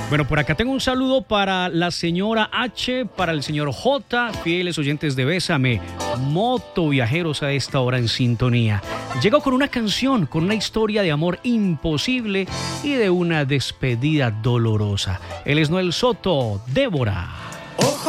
Bueno, por acá tengo un saludo para la señora H, para el señor J, fieles oyentes de Bésame, moto viajeros a esta hora en sintonía. Llego con una canción, con una historia de amor imposible y de una despedida dolorosa. Él es Noel Soto, Débora.